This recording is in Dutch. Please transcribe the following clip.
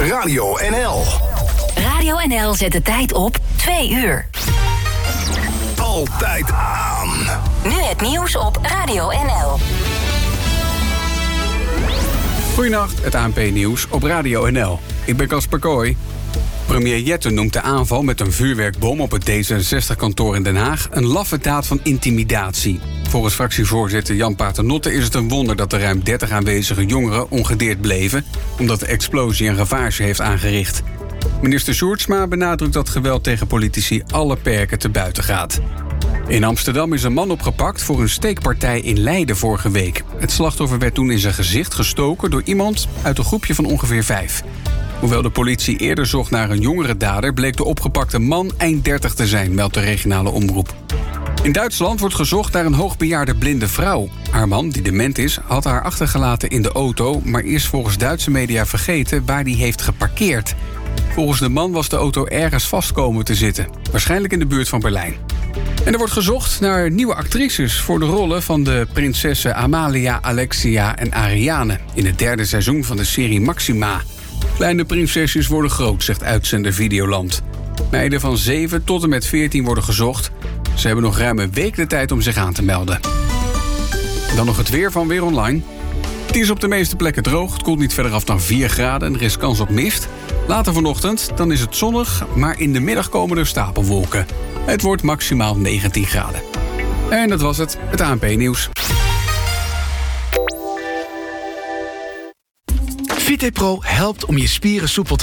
Radio NL. Radio NL zet de tijd op 2 uur. Altijd aan. Nu het nieuws op Radio NL. Goedenacht, het ANP-nieuws op Radio NL. Ik ben Casper Kooi. Premier Jetten noemt de aanval met een vuurwerkbom op het D66-kantoor in Den Haag een laffe daad van intimidatie. Volgens fractievoorzitter Jan Paternotte is het een wonder dat de ruim 30 aanwezige jongeren ongedeerd bleven, omdat de explosie een ravage heeft aangericht. Minister Sjoerdsma benadrukt dat geweld tegen politici alle perken te buiten gaat. In Amsterdam is een man opgepakt voor een steekpartij in Leiden vorige week. Het slachtoffer werd toen in zijn gezicht gestoken door iemand uit een groepje van ongeveer 5. Hoewel de politie eerder zocht naar een jongere dader, bleek de opgepakte man eind 30 te zijn, meldt de regionale omroep. In Duitsland wordt gezocht naar een hoogbejaarde blinde vrouw. Haar man, die dement is, had haar achtergelaten in de auto, maar is volgens Duitse media vergeten waar die heeft geparkeerd. Volgens de man was de auto ergens vast komen te zitten, waarschijnlijk in de buurt van Berlijn. En er wordt gezocht naar nieuwe actrices voor de rollen van de prinsessen Amalia, Alexia en Ariane in het 3e seizoen van de serie Maxima. Kleine prinsesjes worden groot, zegt uitzender Videoland. Meiden van 7 tot en met 14 worden gezocht. Ze hebben nog ruim een week de tijd om zich aan te melden. Dan nog het weer van Weer Online. Het is op de meeste plekken droog. Het koelt niet verder af dan 4 graden en er is kans op mist. Later vanochtend, dan is het zonnig, maar in de middag komen er stapelwolken. Het wordt maximaal 19 graden. En dat was het ANP-nieuws. VitePro helpt om je spieren soepel te